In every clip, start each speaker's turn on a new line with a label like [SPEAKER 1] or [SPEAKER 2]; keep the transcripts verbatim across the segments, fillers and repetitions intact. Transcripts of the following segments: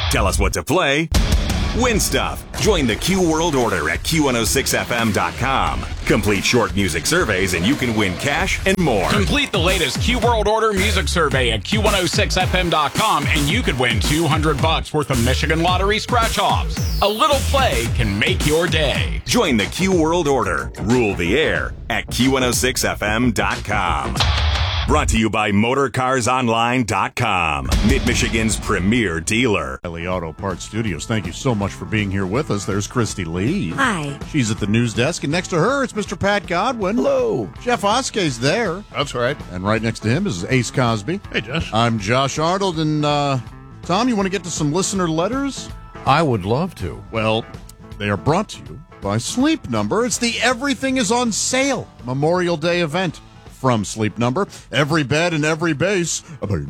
[SPEAKER 1] Tell us what to play. Win stuff. Join the Q World Order at Q one oh six F M dot com. Complete short music surveys and you can win cash and more.
[SPEAKER 2] Complete the latest Q World Order music survey at Q one oh six F M dot com and you could win two hundred bucks worth of Michigan Lottery scratch-offs. A little play can make your day.
[SPEAKER 1] Join the Q World Order. Rule the air at Q one oh six F M dot com. Brought to you by Motor Cars Online dot com, Mid-Michigan's premier dealer.
[SPEAKER 3] O'Reilly Auto Parts Studios, thank you so much for being here with us. There's Christy Lee.
[SPEAKER 4] Hi.
[SPEAKER 3] She's at the news desk, and next to her, it's Mister Pat Godwin.
[SPEAKER 5] Hello.
[SPEAKER 3] Jeff Oskey's there.
[SPEAKER 5] That's right.
[SPEAKER 3] And right next to him is Ace Cosby.
[SPEAKER 5] Hey, Josh.
[SPEAKER 3] I'm Josh Arnold, and uh, Tom, you want to get to some listener letters?
[SPEAKER 6] I would love to.
[SPEAKER 3] Well, they are brought to you by Sleep Number. It's the Everything is on Sale Memorial Day event. From Sleep Number, every bed and every base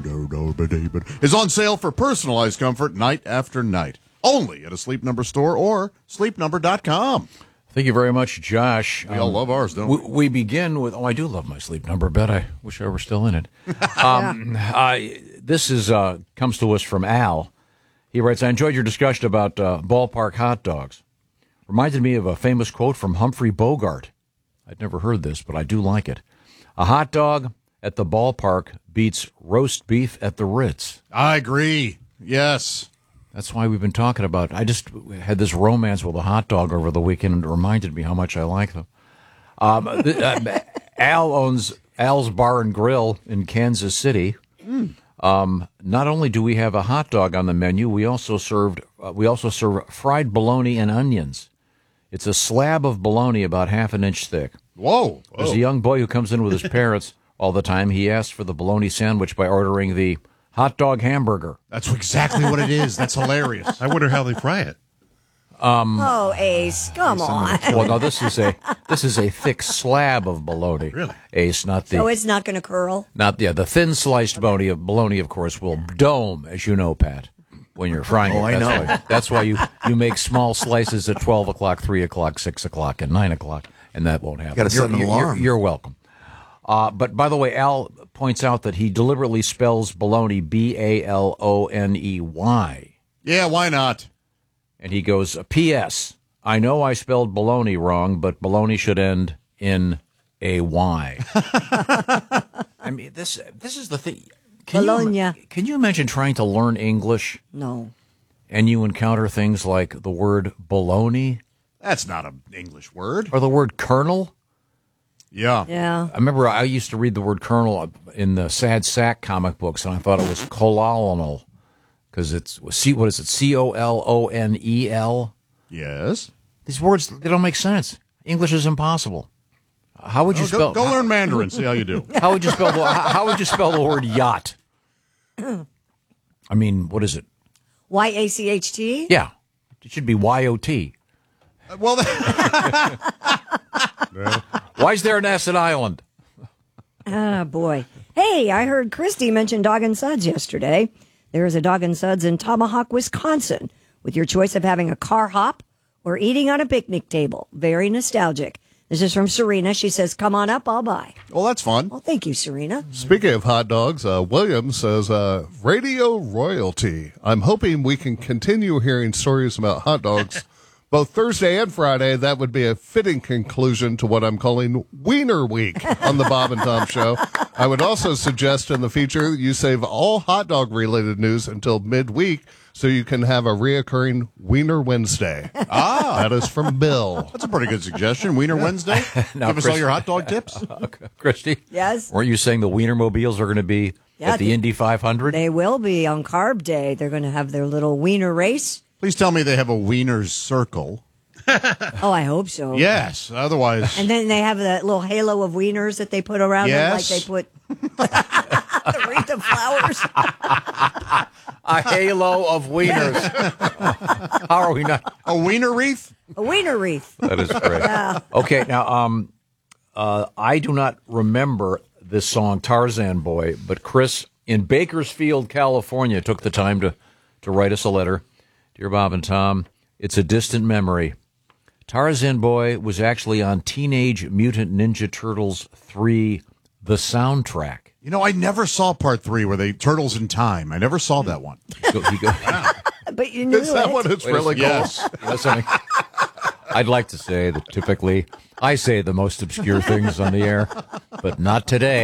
[SPEAKER 3] is on sale for personalized comfort night after night. Only at a Sleep Number store or sleep number dot com.
[SPEAKER 6] Thank you very much, Josh.
[SPEAKER 3] We um, all love ours, don't we?
[SPEAKER 6] we? We begin with, oh, I do love my Sleep Number bed. I wish I were still in it. um, I, this is uh, comes to us from Al. He writes, I enjoyed your discussion about uh, ballpark hot dogs. Reminded me of a famous quote from Humphrey Bogart. I'd never heard this, but I do like it. A hot dog at the ballpark beats roast beef at the Ritz.
[SPEAKER 3] I agree. Yes.
[SPEAKER 6] That's why we've been talking about. I just had this romance with a hot dog over the weekend, and it reminded me how much I like them. Um, uh, Al owns Al's Bar and Grill in Kansas City. Mm. Um, not only do we have a hot dog on the menu, we also served uh, we also serve fried bologna and onions. It's a slab of bologna about half an inch thick.
[SPEAKER 3] Whoa.
[SPEAKER 6] There's a young boy who comes in with his parents all the time. He asks for the bologna sandwich by ordering the hot dog hamburger.
[SPEAKER 3] That's exactly what it is. That's hilarious.
[SPEAKER 5] I wonder how they fry it.
[SPEAKER 6] Um,
[SPEAKER 4] oh, Ace, come on.
[SPEAKER 6] Well, no, this is a this is a thick slab of bologna.
[SPEAKER 5] Really?
[SPEAKER 6] Ace, not the.
[SPEAKER 4] So it's not going to curl?
[SPEAKER 6] Not yeah, the thin sliced bologna of bologna, of course, will dome, as you know, Pat, when you're frying
[SPEAKER 3] oh,
[SPEAKER 6] it.
[SPEAKER 3] I
[SPEAKER 6] That's
[SPEAKER 3] know.
[SPEAKER 6] Why, that's why you, you make small slices at twelve o'clock, three o'clock, six o'clock, and nine o'clock, and that won't happen.
[SPEAKER 5] Got to set an
[SPEAKER 6] you're,
[SPEAKER 5] alarm.
[SPEAKER 6] You're, you're welcome. Uh, but by the way, Al points out that he deliberately spells bologna B A L O N E Y.
[SPEAKER 3] Yeah, why not?
[SPEAKER 6] And he goes, P S I know I spelled bologna wrong, but bologna should end in a Y. I mean, this this is the thing. Can
[SPEAKER 4] Bologna.
[SPEAKER 6] You, can you imagine trying to learn English?
[SPEAKER 4] No.
[SPEAKER 6] And you encounter things like the word bologna?
[SPEAKER 3] That's not an English word.
[SPEAKER 6] Or the word kernel?
[SPEAKER 3] Yeah.
[SPEAKER 4] Yeah.
[SPEAKER 6] I remember I used to read the word kernel in the Sad Sack comic books, and I thought it was colonel. Because it's, see, what is it, C O L O N E L?
[SPEAKER 3] Yes.
[SPEAKER 6] These words, they don't make sense. English is impossible. How would you
[SPEAKER 3] oh,
[SPEAKER 6] spell?
[SPEAKER 3] Go, go
[SPEAKER 6] how,
[SPEAKER 3] learn Mandarin. See how you do.
[SPEAKER 6] How would you spell? The, how, how would you spell the word yacht? I mean, what is it?
[SPEAKER 4] Y A C H T?
[SPEAKER 6] Yeah, it should be Y O T.
[SPEAKER 3] Uh, well,
[SPEAKER 6] why is there an S in Island?
[SPEAKER 4] Ah, boy. Hey, I heard Christy mention Dog and Suds yesterday. There is a Dog and Suds in Tomahawk, Wisconsin, with your choice of having a car hop or eating on a picnic table. Very nostalgic. This is from Serena. She says, come on up, I'll buy.
[SPEAKER 3] well, that's fun.
[SPEAKER 4] Well, thank you, Serena.
[SPEAKER 5] Speaking of hot dogs, uh, William says, uh, radio royalty. I'm hoping we can continue hearing stories about hot dogs both Thursday and Friday. That would be a fitting conclusion to what I'm calling Wiener Week on the Bob and Tom Show. I would also suggest in the future you save all hot dog related news until midweek so you can have a reoccurring Wiener Wednesday.
[SPEAKER 3] Ah,
[SPEAKER 5] That is from Bill.
[SPEAKER 3] that's a pretty good suggestion. Wiener Wednesday.
[SPEAKER 6] Now,
[SPEAKER 3] Give us
[SPEAKER 6] Chris-
[SPEAKER 3] all your hot dog tips.
[SPEAKER 6] Christy?
[SPEAKER 4] Yes?
[SPEAKER 6] Weren't you saying the Wienermobiles are going to be
[SPEAKER 4] Yeah,
[SPEAKER 6] at the
[SPEAKER 4] the-
[SPEAKER 6] Indy five hundred?
[SPEAKER 4] They will be on Carb Day. They're going to have their little wiener race.
[SPEAKER 3] Please tell me they have a Wiener's circle.
[SPEAKER 4] Oh, I hope so.
[SPEAKER 3] Yes. Otherwise,
[SPEAKER 4] And then they have that little halo of wieners that they put around
[SPEAKER 3] Yes.
[SPEAKER 4] them, like they put the wreath of flowers.
[SPEAKER 6] A halo of wieners. How are we not?
[SPEAKER 3] a Wiener wreath.
[SPEAKER 4] A wiener wreath.
[SPEAKER 6] That is great. Okay, now um, uh, I do not remember this song Tarzan Boy, but Chris in Bakersfield, California, took the time to, to write us a letter. Dear Bob and Tom, it's a distant memory. Tarzan Boy was actually on Teenage Mutant Ninja Turtles three, the soundtrack.
[SPEAKER 3] You know, I never saw part three where they Turtles in Time. I never saw that one.
[SPEAKER 6] He go- he go-
[SPEAKER 4] but you knew
[SPEAKER 5] Is that
[SPEAKER 4] it.
[SPEAKER 5] what it's
[SPEAKER 6] Wait a
[SPEAKER 5] really
[SPEAKER 6] second.
[SPEAKER 5] called?
[SPEAKER 6] Yes. That's something. I'd like to say that typically I say the most obscure things on the air, but not today.